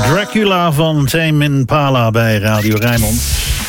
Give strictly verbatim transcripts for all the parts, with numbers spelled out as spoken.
Dracula van Tame Impala bij Radio Rijnmond.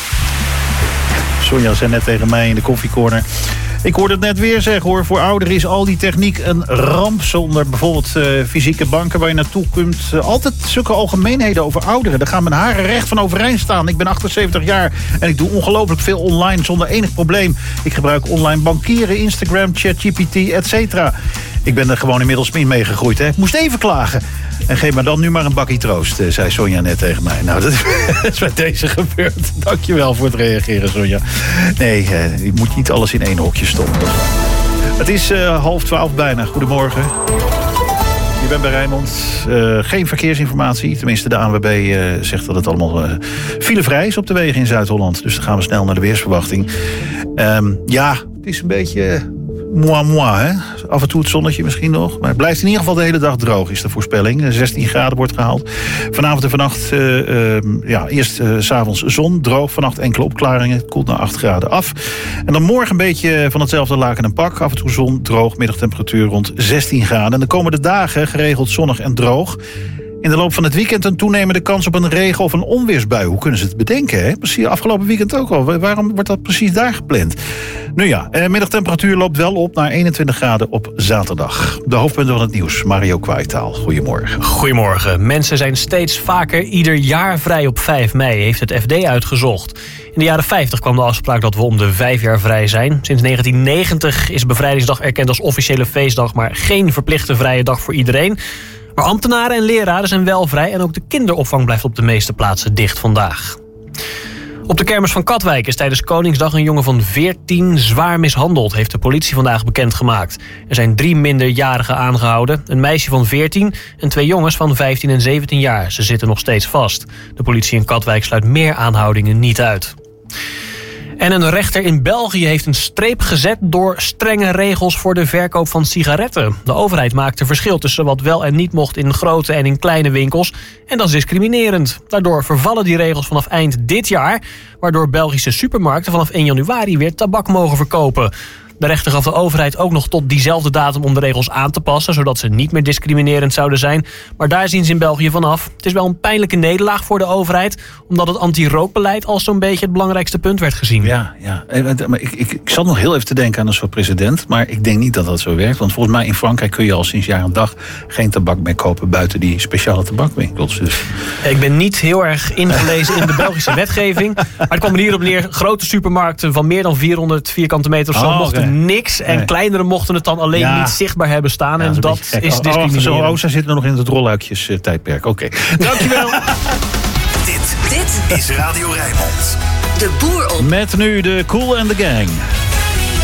Sonja zei net tegen mij in de koffiecorner: ik hoorde het net weer zeggen hoor, voor ouderen is al die techniek een ramp. Zonder bijvoorbeeld uh, fysieke banken waar je naartoe kunt. Uh, altijd zulke algemeenheden over ouderen. Daar gaan mijn haren recht van overeind staan. Ik ben achtenzeventig jaar en ik doe ongelooflijk veel online zonder enig probleem. Ik gebruik online bankieren, Instagram, ChatGPT, et cetera. Ik ben er gewoon inmiddels mee gegroeid. Hè. Ik moest even klagen. En geef me dan nu maar een bakkie troost, zei Sonja net tegen mij. Nou, dat is bij deze gebeurd. Dankjewel voor het reageren, Sonja. Nee, eh, je moet niet alles in één hokje stoppen. Het is uh, half twaalf bijna. Goedemorgen. Je bent bij Rijnmond. Uh, geen verkeersinformatie. Tenminste, de A N W B uh, zegt dat het allemaal uh, filevrij is op de wegen in Zuid-Holland. Dus dan gaan we snel naar de weersverwachting. Um, ja, het is een beetje moi moi, hè? Af en toe het zonnetje misschien nog. Maar het blijft in ieder geval de hele dag droog, is de voorspelling. zestien graden wordt gehaald. Vanavond en vannacht, uh, uh, ja, eerst uh, 's avonds zon, droog. Vannacht enkele opklaringen. Het koelt naar acht graden af. En dan morgen een beetje van hetzelfde laken en pak. Af en toe zon, droog, middagtemperatuur rond zestien graden. En de komende dagen geregeld zonnig en droog. In de loop van het weekend een toenemende kans op een regen- of een onweersbui. Hoe kunnen ze het bedenken, hè? Precies afgelopen weekend ook al. Waarom wordt dat precies daar gepland? Nu ja, eh, middagtemperatuur loopt wel op naar eenentwintig graden op zaterdag. De hoofdpunten van het nieuws. Mario Kwaaitaal, goedemorgen. Goedemorgen. Mensen zijn steeds vaker ieder jaar vrij op vijf mei, heeft het F D uitgezocht. In de jaren vijftig kwam de afspraak dat we om de vijf jaar vrij zijn. Sinds negentien negentig is Bevrijdingsdag erkend als officiële feestdag, maar geen verplichte vrije dag voor iedereen. Maar ambtenaren en leraren zijn wel vrij en ook de kinderopvang blijft op de meeste plaatsen dicht vandaag. Op de kermis van Katwijk is tijdens Koningsdag een jongen van veertien zwaar mishandeld, heeft de politie vandaag bekendgemaakt. Er zijn drie minderjarigen aangehouden, een meisje van veertien en twee jongens van vijftien en zeventien jaar. Ze zitten nog steeds vast. De politie in Katwijk sluit meer aanhoudingen niet uit. En een rechter in België heeft een streep gezet door strenge regels voor de verkoop van sigaretten. De overheid maakte verschil tussen wat wel en niet mocht in grote en in kleine winkels. En dat is discriminerend. Daardoor vervallen die regels vanaf eind dit jaar, waardoor Belgische supermarkten vanaf één januari weer tabak mogen verkopen. De rechter gaf de overheid ook nog tot diezelfde datum om de regels aan te passen, zodat ze niet meer discriminerend zouden zijn. Maar daar zien ze in België vanaf. Het is wel een pijnlijke nederlaag voor de overheid, omdat het anti-rookbeleid als zo'n beetje het belangrijkste punt werd gezien. Ja, ja. Maar ik, ik, ik zat nog heel even te denken aan een soort president, maar ik denk niet dat dat zo werkt. Want volgens mij in Frankrijk kun je al sinds jaar en dag geen tabak meer kopen buiten die speciale tabakwinkels. Dus. Ik ben niet heel erg ingelezen in de Belgische wetgeving, maar het kwam er hierop neer. Grote supermarkten van meer dan vierhonderd vierkante meter of zo oh, mochten okay. niks. En nee. kleinere mochten het dan alleen ja. niet zichtbaar hebben staan. Ja, en dat is discriminerend. Oh, zo, oh, ze zitten nog in het rolluikjes uh, tijdperk. Oké, okay. Dankjewel. dit, dit is Radio Rijnmond. De Boer op. Met nu de Kool and the Gang.